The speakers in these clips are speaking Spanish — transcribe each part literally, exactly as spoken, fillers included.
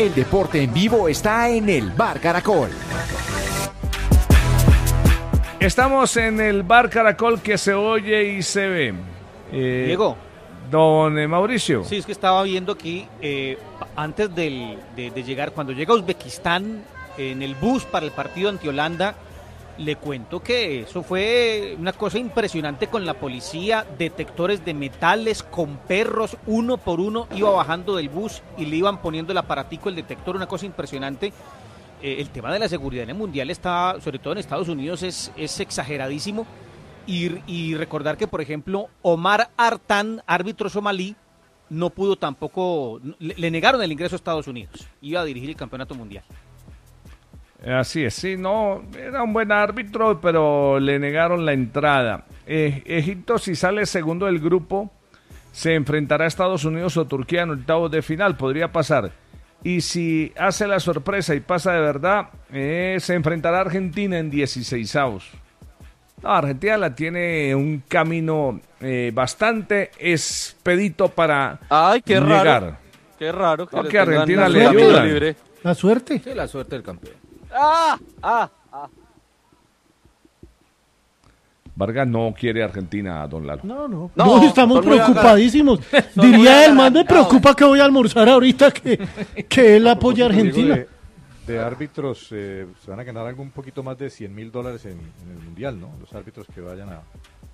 El deporte en vivo está en el Bar Caracol. Estamos en el Bar Caracol que se oye y se ve. Eh, Diego. Don eh, Mauricio. Sí, es que estaba viendo aquí, eh, antes del, de, de llegar, cuando llega a Uzbekistán, en el bus para el partido ante Holanda, le cuento que eso fue una cosa impresionante con la policía, detectores de metales, con perros, uno por uno iba bajando del bus y le iban poniendo el aparatico, el detector, una cosa impresionante. Eh, el tema de la seguridad en el Mundial está, sobre todo en Estados Unidos, es, es exageradísimo. Y, y recordar que, por ejemplo, Omar Artan, árbitro somalí, no pudo tampoco, le, le negaron el ingreso a Estados Unidos, iba a dirigir el campeonato mundial. Así es, sí, no, era un buen árbitro, pero le negaron la entrada. Eh, Egipto, si sale segundo del grupo, se enfrentará a Estados Unidos o Turquía en octavos de final, podría pasar. Y si hace la sorpresa y pasa de verdad, eh, se enfrentará a Argentina en dieciseisavos. No, Argentina la tiene un camino eh, bastante expedito para Ay, qué llegar. Raro. Qué raro que, no, le que Argentina le ayuda. La suerte. Sí, la suerte del campeón. Ah, ah, ah. Vargas no quiere Argentina, don Lalo. No, no. No, No, estamos son muy preocupadísimos. Son muy Diría él, más me adelantados. preocupa que voy a almorzar ahorita que, que él apoya a Argentina. De, de árbitros, eh, se van a ganar algo un poquito más de cien mil dólares en, en el Mundial, ¿no? Los árbitros que vayan a,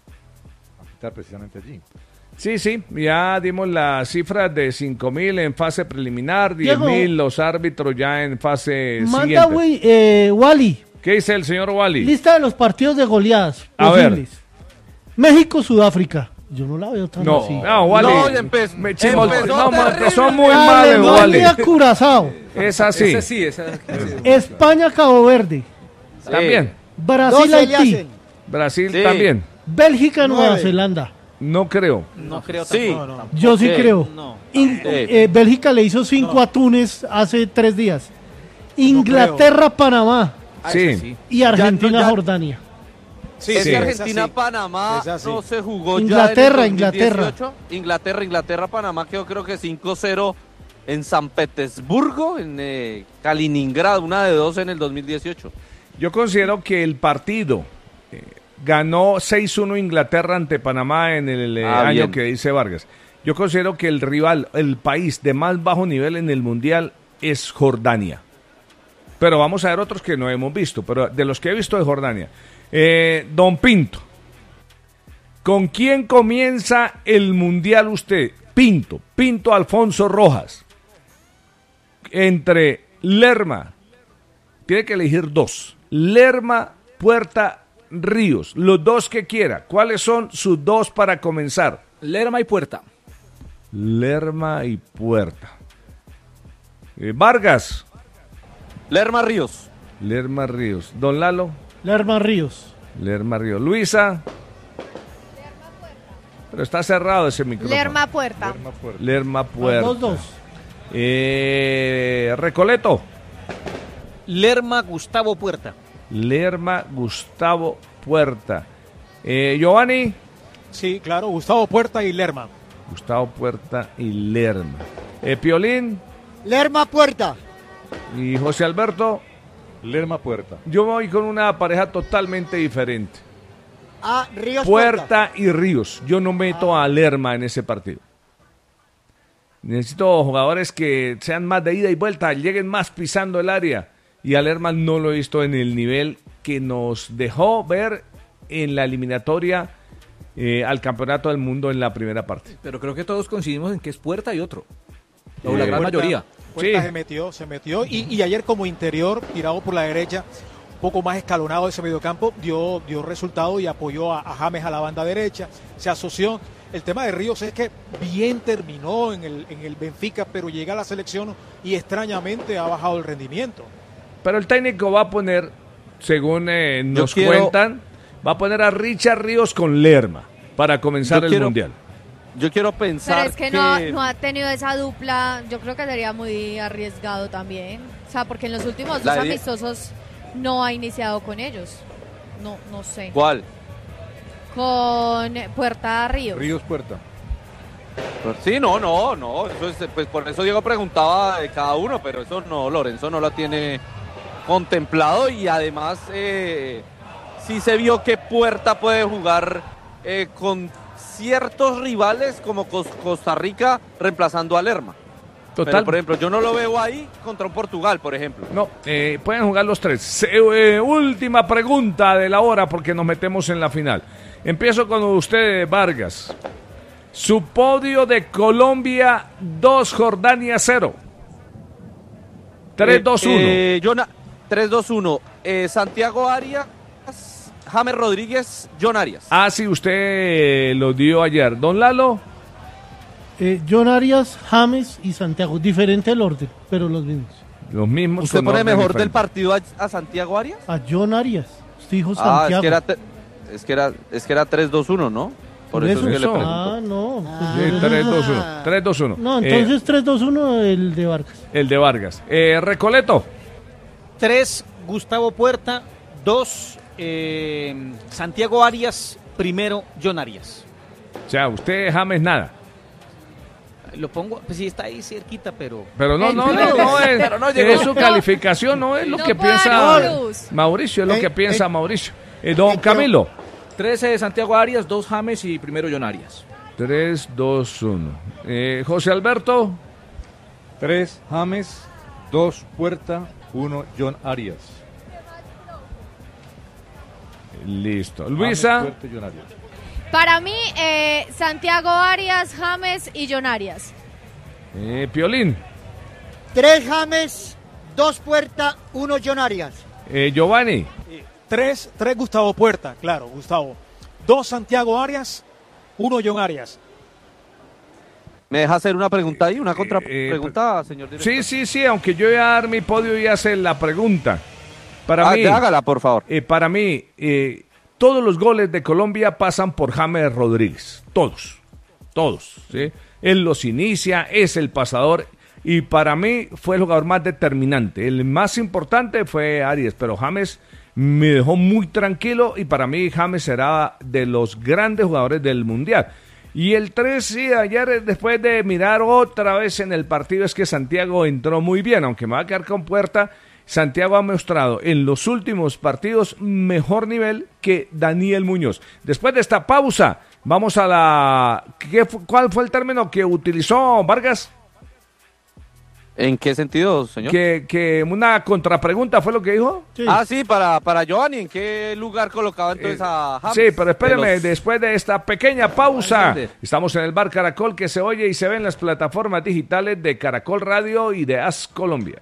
a quitar precisamente allí. Sí, sí, ya dimos las cifras de cinco mil en fase preliminar, diez Diego, mil los árbitros ya en fase Manda, siguiente. güey, eh, Wally, ¿Qué dice el señor Wally? lista de los partidos de goleadas A ver. posibles. México, Sudáfrica. Yo no la veo tan No, así. no, Wally. No, ya empe- me chimol- empezó no, ma- terrible. son muy malos, Wally. Alemania, Curazao. Es así. Ese sí, esa, sí. España, Cabo Verde. También. Brasil, Haití. Brasil Sí. también. Bélgica, Nueva Nueve. Zelanda. No creo. No creo Sí. tampoco. No, no. Yo sí Ok. creo. No. In- Sí. eh, Bélgica le hizo cinco a Túnez hace tres días. Inglaterra, Panamá. Ah, Sí. ese sí. Y Argentina, Ya, ya. Jordania. Sí, es sí, que es Argentina, así. Panamá Es así. no se jugó Inglaterra, ya en el dos mil Inglaterra. dieciocho. Inglaterra, Inglaterra, Panamá quedó creo que cinco cero en San Petersburgo, en eh, Kaliningrado, una de dos en el dos mil dieciocho. Yo considero que el partido eh, ganó seis uno Inglaterra ante Panamá en el eh, Ah, año bien. que dice Vargas. Yo considero que el rival, el país de más bajo nivel en el Mundial es Jordania. Pero vamos a ver otros que no hemos visto, pero de los que he visto es Jordania. Eh, Don Pinto, ¿con quién comienza el Mundial usted? Pinto, Pinto Alfonso Rojas. Entre Lerma, tiene que elegir dos. Lerma, Puerta, Ríos, los dos que quiera. ¿Cuáles son sus dos para comenzar? Lerma y Puerta. Lerma y Puerta. Eh, Vargas. Lerma Ríos. Lerma Ríos. Don Lalo. Lerma Ríos. Lerma Ríos. Luisa. Pero está cerrado ese micrófono. Lerma Puerta. Lerma Puerta. Lerma Puerta. Dos, dos. Eh, Recoleto. Lerma Gustavo Puerta. Lerma Gustavo Puerta. Eh, Giovanni. Sí, claro, Gustavo Puerta y Lerma. Gustavo Puerta y Lerma. Eh, Piolín Lerma Puerta. y José Alberto. Lerma Puerta. Yo voy con una pareja totalmente diferente. Ah, Ríos Puerta y Ríos. Yo no meto a Lerma en ese partido. Necesito jugadores que sean más de ida y vuelta, lleguen más pisando el área. Y a Lerma no lo he visto en el nivel que nos dejó ver en la eliminatoria eh, al Campeonato del Mundo en la primera parte. Pero creo que todos coincidimos en que es Puerta y otro. O Eh, la gran Puerta- mayoría. Puerta Sí. se metió, se metió. Y, y ayer como interior, tirado por la derecha, un poco más escalonado ese mediocampo, dio, dio resultado y apoyó a, a James a la banda derecha. Se asoció. El tema de Ríos es que bien terminó en el, en el Benfica, pero llega a la selección y extrañamente ha bajado el rendimiento. Pero el técnico va a poner, según eh, nos quiero- cuentan, va a poner a Richard Ríos con Lerma para comenzar Yo el quiero- Mundial. Yo quiero pensar Pero es que, No, no ha tenido esa dupla, yo creo que sería muy arriesgado también. O sea, porque en los últimos La dos de- amistosos no ha iniciado con ellos. No, no sé. ¿Cuál? Con Puerta Ríos. Ríos Puerta. Sí, no, no, no, eso es, pues por eso Diego preguntaba de cada uno, pero eso no, Lorenzo no lo tiene contemplado y además eh, sí se vio que Puerta puede jugar eh, con ciertos rivales como Cos- Costa Rica reemplazando a Lerma. Total. Pero, por ejemplo, yo no lo veo ahí contra un Portugal, por ejemplo. No, eh, pueden jugar los tres. Se- eh, última pregunta de la hora porque nos metemos en la final. Empiezo con usted, Vargas. Su podio de Colombia, dos, Jordania, cero. tres dos uno. Eh, Jona- tres dos uno. Eh, Santiago Arias, James Rodríguez, John Arias. Ah, sí, usted lo dio ayer. Don Lalo. Eh, John Arias, James y Santiago. Diferente el orden, pero los mismos. Los mismos. ¿Usted con pone orden mejor diferente. del partido a, a Santiago Arias? A John Arias. Usted dijo Ah, Santiago. es que era, te- es que era, es que era tres dos uno, ¿no? Por Por eso, eso, es que le eso. pregunto. Ah, no. Sí, Pues, tres dos uno. tres dos uno. no, Eh, entonces tres dos uno el de Vargas. el de Vargas. Eh, Recoleto. tres, Gustavo Puerta. dos, eh, Santiago Arias. Primero, John Arias. O sea, usted, James, nada. Lo pongo, pues sí está ahí cerquita, pero... Pero no, El no, plus. no, no es, Pero no llegó. es su calificación, no es lo No que puede piensa dar un plus. Mauricio, es lo Eh, que piensa eh, Mauricio. Eh, don eh, pero- Camilo. trece de Santiago Arias, dos James y primero John Arias. tres, dos, uno. Eh, José Alberto. tres James, dos Puerta, uno John Arias. Listo. Luisa. James, Puerta y John Arias. Para mí, eh, Santiago Arias, James y John Arias. Eh, Piolín. Tres James, dos Puerta, uno John Arias. Eh, Giovanni. Tres, tres Gustavo Puerta, claro, Gustavo. Dos Santiago Arias, uno John Arias. ¿Me deja hacer una pregunta ahí? ¿Una Eh, contrapregunta, señor director? Sí, sí, sí, aunque yo voy a dar mi podio y hacer la pregunta. Para Ah, mí, hágala, por favor. eh, para mí eh, todos los goles de Colombia pasan por James Rodríguez. Todos. Todos. ¿sí? Él los inicia, es el pasador. Y para mí fue el jugador más determinante. El más importante fue Arias, pero James me dejó muy tranquilo. Y para mí James será de los grandes jugadores del Mundial. Y el tres, sí, ayer después de mirar otra vez en el partido, es que Santiago entró muy bien, aunque me va a quedar con Puerta. Santiago ha mostrado en los últimos partidos mejor nivel que Daniel Muñoz. Después de esta pausa, vamos a la... ¿qué fu- ¿Cuál fue el término que utilizó Vargas? ¿En qué sentido, señor? Que, que una contrapregunta fue lo que dijo. Sí. Ah, sí, para, para Giovanni, ¿en qué lugar colocaba entonces a James? Sí, pero espéreme, De los- después de esta pequeña pausa, entender. estamos en el bar Caracol que se oye y se ve en las plataformas digitales de Caracol Radio y de As Colombia.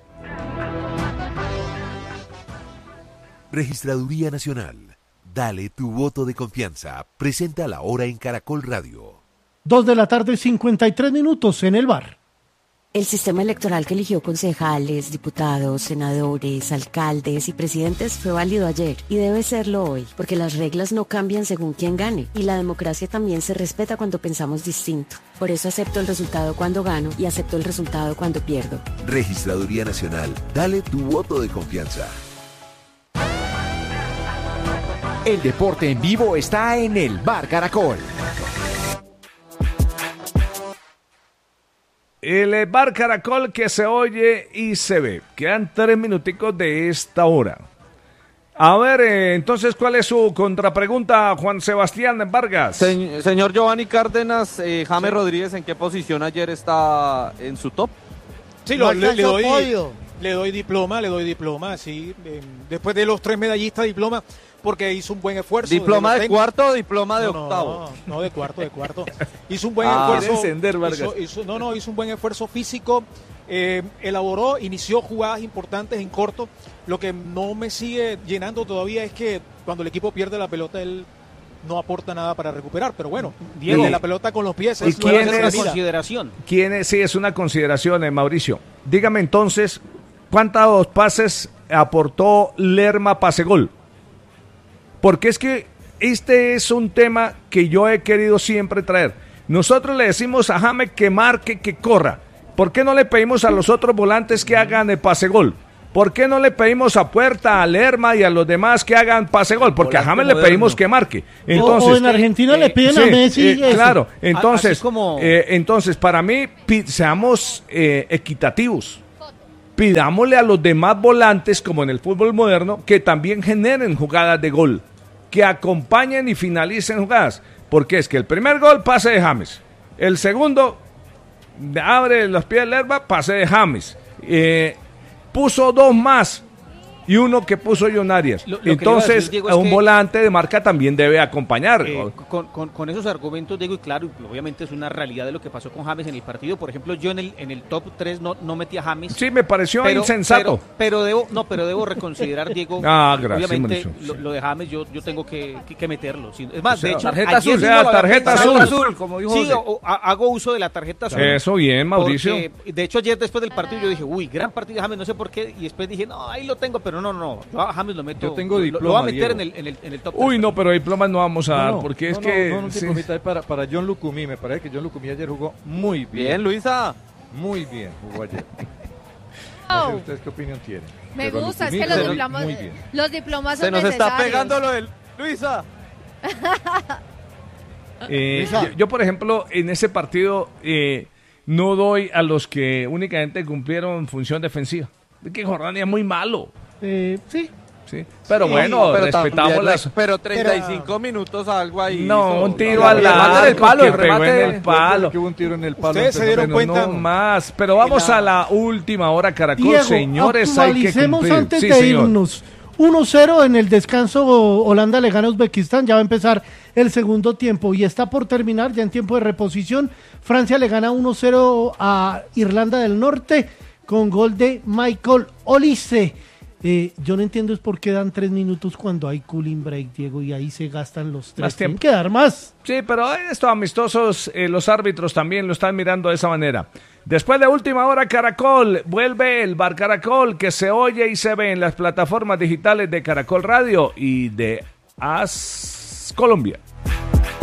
Registraduría Nacional. Dale tu voto de confianza. Presenta la hora en Caracol Radio. Dos de la tarde, cincuenta y tres minutos en el bar. El sistema electoral que eligió concejales, diputados, senadores, alcaldes y presidentes fue válido ayer y debe serlo hoy, porque las reglas no cambian según quién gane y la democracia también se respeta cuando pensamos distinto. Por eso acepto el resultado cuando gano y acepto el resultado cuando pierdo. Registraduría Nacional. Dale tu voto de confianza. El deporte en vivo está en el bar Caracol. El bar Caracol que se oye y se ve. Quedan tres minuticos de esta hora. A ver, eh, entonces, ¿cuál es su contrapregunta, Juan Sebastián Vargas? Se- señor Giovanni Cárdenas, eh, James Rodríguez, ¿en qué posición ayer está en su top? Sí, No lo- le, le alcanzó doy, podio. le doy diploma, le doy diploma, sí. eh, después de los tres medallistas, diploma, porque hizo un buen esfuerzo. ¿Diploma desde de lo cuarto o diploma de No, no, octavo? No, de cuarto, de cuarto. Hizo un buen Ah. esfuerzo. Quiere encender, Vargas. hizo- hizo- no, no, hizo un buen esfuerzo físico. eh, elaboró, inició jugadas importantes en corto. Lo que no me sigue llenando todavía es que cuando el equipo pierde la pelota, él no aporta nada para recuperar. Pero bueno, Diego. desde la pelota con los pies ¿Y es quién nueva es? Una salida. consideración. ¿Quién es? Sí, es una consideración, eh, Mauricio. Dígame entonces, ¿cuántos pases aportó Lerma pase-gol? Porque es que este es un tema que yo he querido siempre traer. Nosotros le decimos a James que marque, que corra. ¿Por qué no le pedimos a los otros volantes que hagan el pase-gol? ¿Por qué no le pedimos a Puerta, a Lerma y a los demás que hagan pase gol? Porque Volante a James le moderno. pedimos que marque. Entonces, o, o en Argentina eh, le piden sí, a Messi. eh, eso. claro, entonces, Así como- eh, entonces para mí pi- seamos eh, equitativos. Pidámosle a los demás volantes, como en el fútbol moderno, que también generen jugadas de gol, que acompañen y finalicen jugadas. Porque es que el primer gol, pase de James. El segundo, de- abre los pies de Lerma, pase de James. Eh, puso dos más y uno que puso John Arias. Lo- lo que le iba a Entonces, decir, Diego, a es un que- volante de marca también debe acompañar. Eh, con, con- con esos argumentos, digo, y claro, y obviamente es una realidad de lo que pasó con James en el partido. Por ejemplo, yo en el, en el top tres no, no metí a James. Sí, me pareció insensato. Pero, pero debo, no, pero debo reconsiderar, Diego. Ah, gracias, Obviamente, Mauricio, lo, sí. lo de James yo, yo tengo que, que, que meterlo. Sí, es más, O sea, de hecho, tarjeta ayer azul, mismo o sea, lo había tarjeta pensado. azul. como dijo Sí, José. o- o ha- hago uso de la tarjeta azul. Eso bien, Mauricio. Porque, de hecho, ayer después del partido yo dije, uy, gran partido de James, no sé por qué. Y después dije, no, ahí lo tengo, pero no, no. Yo a James lo meto. Yo tengo lo- lo, diploma, voy a meter en Diego. el, en, el, en el top Uy, tres. no, pero diplomas no vamos a No, dar, no, porque es no, que... no, no, un sí. diplomita ahí para, para John Lucumí. Me parece que John Lucumí ayer jugó muy bien. Bien, Luisa. Muy bien jugó ayer. No sé Oh, ustedes qué opinión tienen. me Pero gusta, es Lucumí que los jugó diplomas, muy bien. los diplomas son Se nos está necesarios. pegando lo del Luisa. Eh, Luisa. yo, yo, por ejemplo, en ese partido eh, no doy a los que únicamente cumplieron función defensiva. Es que Jordania es muy malo. Eh, sí. Sí. Pero Sí, bueno, pero respetamos también, las... Pero treinta y cinco minutos algo ahí. No, hizo. un tiro No, al no, remate lado, del palo, que el pegó remate en el palo. Que hubo un tiro en el palo. Ustedes se empezó- dieron Pero cuenta. no más. Pero vamos la- a la última hora, Caracol. Diego, Señores, hay que actualicemos cumplir. antes Sí, de señor. irnos. uno cero en el descanso, Holanda le gana a Uzbekistán, ya va a empezar el segundo tiempo y está por terminar ya en tiempo de reposición. Francia le gana uno cero a Irlanda del Norte con gol de Michael Olise. Eh, yo no entiendo es por qué dan tres minutos cuando hay cooling break, Diego, y ahí se gastan los tres. Más Tienen tiempo. que dar más. Sí, pero estos amistosos, eh, los árbitros también lo están mirando de esa manera. Después de última hora, Caracol, vuelve el Bar Caracol, que se oye y se ve en las plataformas digitales de Caracol Radio y de As Colombia.